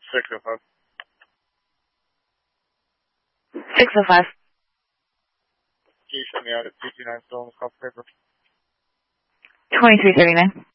605. 605. Can you send me out at 229 still on the call paper? 2339.